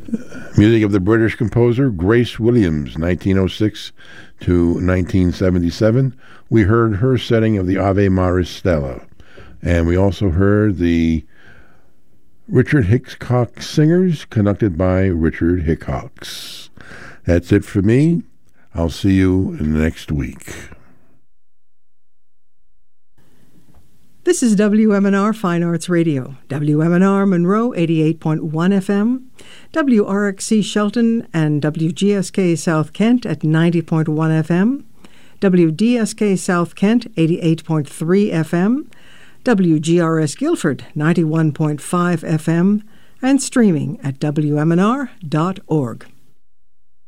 Music of the British composer Grace Williams, 1906 to 1977. We heard her setting of the Ave Maris Stella. And we also heard the Richard Hitchcock Singers, conducted by Richard Hickox. That's it for me. I'll see you next week. This is WMNR Fine Arts Radio, WMNR Monroe 88.1 FM, WRXC Shelton and WGSK South Kent at 90.1 FM, WDSK South Kent 88.3 FM, WGRS Guilford 91.5 FM, and streaming at WMNR.org.